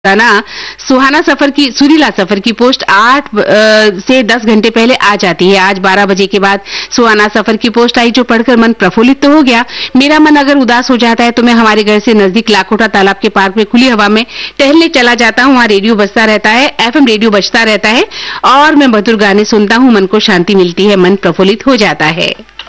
ना सुहाना सुरीला सफर की पोस्ट 8 से 10 घंटे पहले आ जाती है। आज 12 बजे के बाद सुहाना सफर की पोस्ट आई, जो पढ़कर मन प्रफुल्लित तो हो गया। मेरा मन अगर उदास हो जाता है तो मैं हमारे घर से नजदीक लाखोटा तालाब के पार्क में खुली हवा में टहलने चला जाता हूँ। वहाँ रेडियो बजता रहता है, एफएम रेडियो बजता रहता है और मैं मधुर गाने सुनता हूँ। मन को शांति मिलती है, मन प्रफुल्लित हो जाता है।